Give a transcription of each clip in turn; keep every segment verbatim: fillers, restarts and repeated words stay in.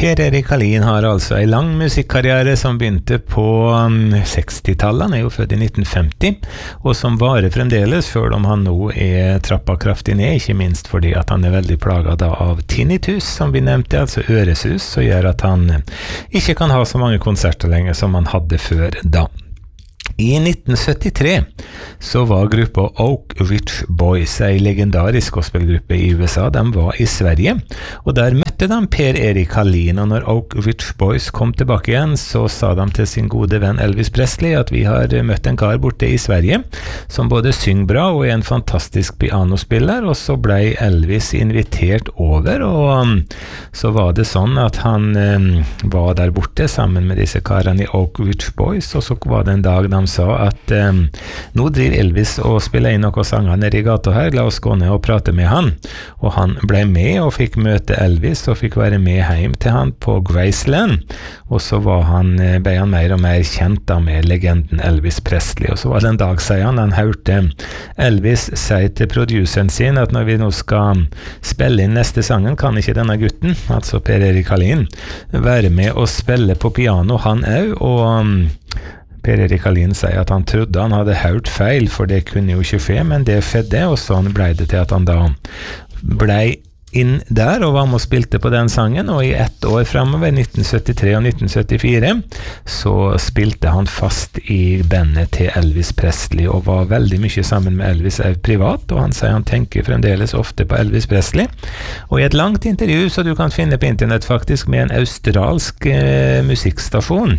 Per-Erik Hallin har altså en lang musikkarriere som begynte på sekstitallet, han er jo født i nitten femti, og som varer fremdeles, selv om han nå er trappa kraftig ned, ikke minst fordi at han er veldig plaget da av tinnitus, som vi nevnte, altså øresus, som gjør at han ikke kan ha så mange konserter lenger som han hadde før da. I nitten syttitre så var gruppa Oak Ridge Boys, en legendarisk gospelgruppe i U S A. De var i Sverige, og der møtte de Per-Erik Hallin, og når Oak Ridge Boys kom tilbake igjen, så sa de til sin gode venn Elvis Presley at vi har møtt en kar borte i Sverige, som både synger bra og er en fantastisk pianospiller, og så ble Elvis invitert over, og så var det sånn at han um, var der borte sammen med disse karene i Oak Ridge Boys, og så var det en dag de sa at um, nå driver Elvis og spiller inn noen sanger nede i gata her, la oss gå ned og prate med han. Og han ble med og fikk møte Elvis og fikk være med hjem til han på Graceland, og så var han, ble han mer og mer kjent da med legenden Elvis Presley. Og så var det en dag, sier han, han hørte Elvis si til produceren sin at når vi nå skal spille inn neste sangen, kan ikke denne gutten, altså Per-Erik Hallin, være med og spille på piano han også, og Per-Erik Hallin sier at han trodde han hadde hørt feil, for det kunne jo ikke skje, men det fedde, og sånn ble det til at han da ble inn der og var med og spilte på den sangen, og i ett år fremover, nitten syttitre og nitten syttifire, så spilte han fast i bandet til Elvis Presley, og var veldig mye sammen med Elvis privat, og han sier han tenker fremdeles ofte på Elvis Presley. Og i et langt intervju, så du kan finne på internett faktisk, med en australsk eh, musikkstasjon,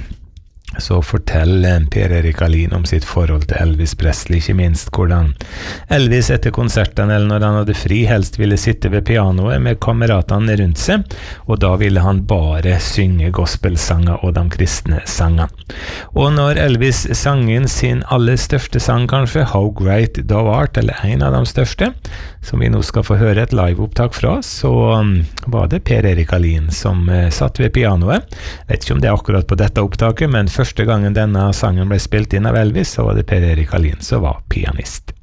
så forteller Per-Erik Hallin om sitt forhold til Elvis Presley, ikke minst hvordan Elvis etter konserten, eller når han hadde fri, helst ville sitte ved pianoet med kameratene rundt seg, og da ville han bare synge gospelsanger og de kristne sanger. Og når Elvis sang inn sin aller største sang kanskje, How Great Thou Art, eller en av de største, som vi nå skal få høre et liveopptak fra, så var det Per-Erik Hallin som uh, satt ved pianoet. Jeg vet ikke om det er akkurat på dette opptaket, men første gangen denne sangen ble spilt inn av Elvis, så var det Per-Erik Hallin som var pianist.